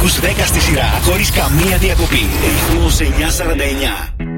ακούς 10 στη σειρά, χωρίς καμία διακοπή. Ρυθμός 949.